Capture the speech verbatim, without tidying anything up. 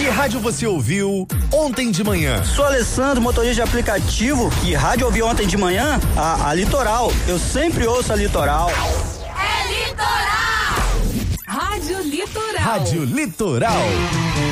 Que rádio você ouviu ontem de manhã? Sou Alessandro, motorista de aplicativo. Que rádio ouvi ontem de manhã? A, a Litoral. Eu sempre ouço a Litoral. É Litoral! Rádio Litoral. Rádio Litoral.